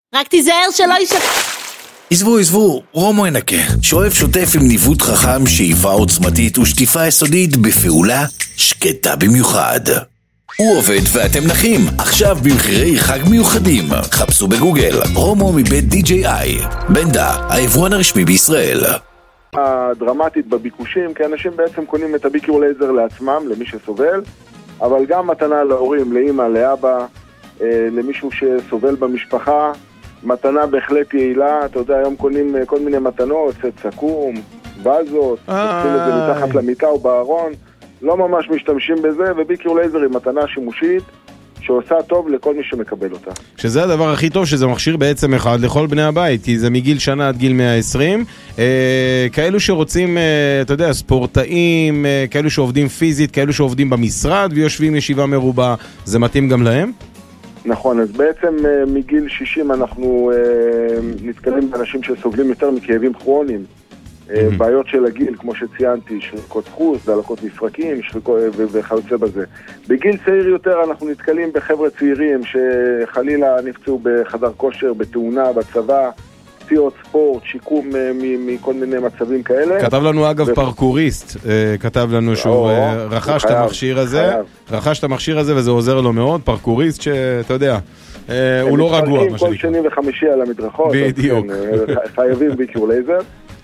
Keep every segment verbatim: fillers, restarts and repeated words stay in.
רק תיזהר שלא יישב... עזבו, עזבו, רומו ינקה. שואף שוטף עם ניווט חכם, שאיפה עוצמתית ושטיפה יסודית בפעולה שקטה במיוחד. הוא עובד ואתם נחים. עכשיו במחירי חג מיוחדים. חפשו בגוגל רומו מבית די ג'יי איי. בנדה, היבואן הרשמי בישראל. הדרמטית בביקושים, כי אנשים בעצם קונים את הביקור לייזר לעצמם, למי שסובל, אבל גם מתנה להורים, לאמא, לאבא, למישהו שסובל במשפחה. מתנה בהחלט יעילה, אתה יודע, היום קונים כל מיני מתנות, סקום, וזות, עושים את זה מתחת למיטה או בארון, לא ממש משתמשים בזה, וביקור לייזר היא מתנה שימושית שעושה טוב לכל מי שמקבל אותה. שזה הדבר הכי טוב, שזה מכשיר בעצם אחד לכל בני הבית, כי זה מגיל שנה עד גיל מאה ועשרים, אה, כאלו שרוצים, אה, אתה יודע, ספורטאים, אה, כאלו שעובדים פיזית, כאלו שעובדים במשרד ויושבים ישיבה מרובה, זה מתאים גם להם? נכון, אז בעצם מגיל שישים אנחנו נתקלים באנשים שסובלים יותר מכאבים כרוניים, בעיות של הגיל, כמו שציינתי, שריקות דחוס, דלקות מפרקים וכיוצא בזה. בגיל צעיר יותר אנחנו נתקלים בחבר'ה צעירים שחלילה נפצעו בחדר כושר, בתאונה, בצבא, פציעות ספורט, שיקום מכל מיני מצבים כאלה. כתב לנו אגב פרקוריסט, כתב לנו שהוא רכש את המכשיר הזה, רכש את המכשיר הזה וזה עוזר לו מאוד, פרקוריסט שאתה יודע, הוא לא רגוע. הם מתפרקים כל שני וחמישי על המדרכות. בדיוק. חייבים ביקור לייזר,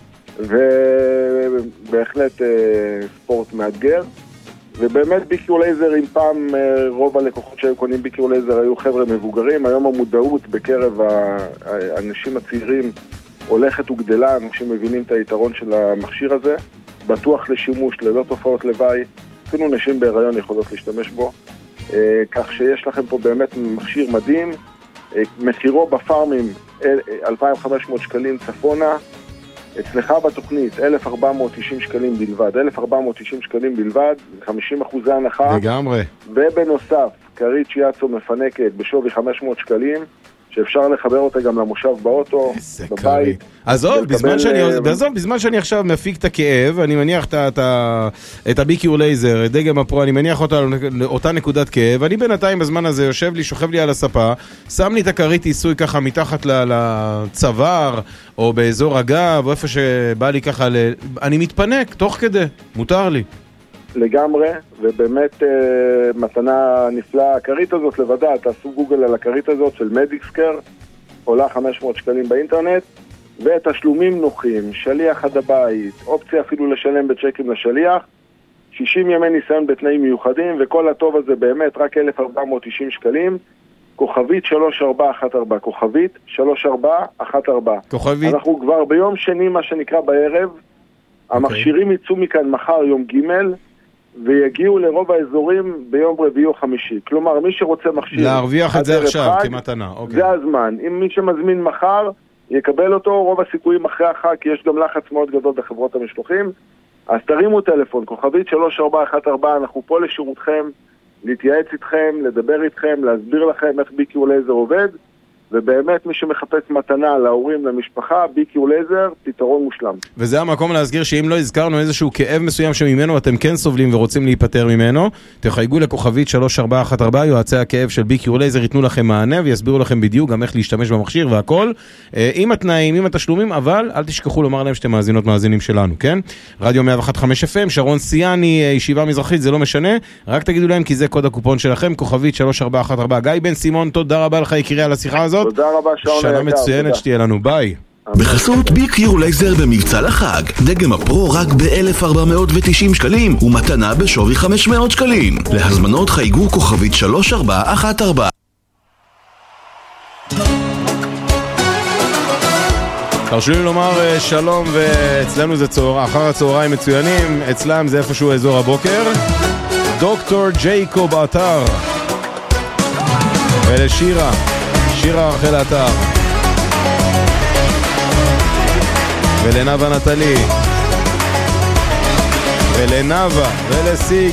ובהחלט ספורט מאתגר. ובאמת ביקור לייזר, אם פעם רוב הלקוחות שהיו קונים ביקור לייזר היו חבר'ה מבוגרים, היום המודעות בקרב האנשים הצעירים הולכת וגדלה, אנשים מבינים את היתרון של המכשיר הזה, בטוח לשימוש, ללא תופעות לוואי, אפילו נשים בהיריון יכולות להשתמש בו, כך שיש לכם פה באמת מכשיר מדהים, מחירו בפארמים אלפיים וחמש מאות שקלים צפונה, אצלך בתוכנית אלף ארבע מאות תשעים שקלים בלבד, אלף ארבע מאות תשעים שקלים בלבד, חמישים אחוז הנחה. לגמרי. ובנוסף, כרית שיאצו מפנקת בשווי חמש מאות שקלים, שאפשר לחבר אותה גם למושב באוטו, בבית. עזוב, בזמן שאני, בעזוב, בזמן שאני עכשיו מפיק את הכאב, אני מניח את הביקור לייזר, את דגם הפרו, אני מניח אותה נקודת כאב, אני בינתיים בזמן הזה יושב לי, שוכב לי על הספה, שם לי את הכרית עיסוי ככה מתחת לצוואר, או באזור הגב, או איפה שבא לי ככה, אני מתפנק, תוך כדי, מותר לי. לגמרי, ובאמת uh, מתנה נפלאה. הכרית הזאת לבדה, תעשו גוגל על הכרית הזאת של מדיקסקר, עולה חמש מאות שקלים באינטרנט, ותשלומים נוחים, שליח עד הבית, אופציה אפילו לשלם בצ'קים לשליח, שישים ימי ניסיון בתנאים מיוחדים, וכל הטוב הזה באמת רק אלף ארבע מאות תשעים שקלים, כוכבית שלוש ארבע אחת ארבע, כוכבית שלוש ארבע אחת ארבע. כוכבית. אנחנו כבר ביום שני, מה שנקרא בערב, okay. המכשירים יצאו מכאן מחר יום ג' ויגיעו לרוב האזורים ביום רביעי או חמישי. כלומר, מי שרוצה מכשיר... להרוויח את זה עכשיו כמתנה. אוקיי. זה הזמן. אם מי שמזמין מחר, יקבל אותו, רוב הסיכויים אחרי החג, כי יש גם לחץ מאוד גדול בחברות המשלוחים. אז תרימו טלפון, כוכבית שלוש ארבע אחת ארבע, אנחנו פה לשירותכם, להתייעץ איתכם, לדבר איתכם, להסביר לכם איך ביקור לייזר עובד, ובאמת מי שמחפש מתנה להורים, למשפחה, ביקור לייזר, פתרון מושלם. וזה המקום להסגיר שאם לא הזכרנו איזשהו כאב מסוים שממנו אתם כן סובלים ורוצים להיפטר ממנו, תחייגו לכוכבית שלוש ארבע אחת ארבע, יועצי הכאב של ביקור לייזר ייתנו לכם מענה ויסבירו לכם בדיוק גם איך להשתמש במכשיר והכל, עם התנאים, עם התשלומים, אבל אל תשכחו לומר להם שאתם מאזינות מאזינים שלנו, כן? רדיו מאה ואחת נקודה חמש אף אם, שרון סיאני, ישיבה מזרחית, זה לא משנה, רק תגידו להם כי זה קוד הקופון שלכם, כוכבית שלוש ארבע אחת ארבע. גיא בן סימון, תודה רבה לך יקירי על השיחה הזאת. תודה רבה, שעון שנה מצוינת שתהיה לנו, ביי. בחסות ביקור לייזר במבצע לחג, דגם הפרו רק ב-אלף ארבע מאות ותשעים שקלים ומתנה בשווי חמש מאות שקלים. להזמנות חייגו כוכבית שלוש ארבע אחת ארבע. תרשו לי לומר שלום, ואצלנו זה צהר... אחר הצהריים מצוינים, אצלם זה איפשהו אזור הבוקר. דוקטור ג'ייקוב עטר ולשירה שירה רחל עטר ולנאווה נטלי ולנאווה ולסיג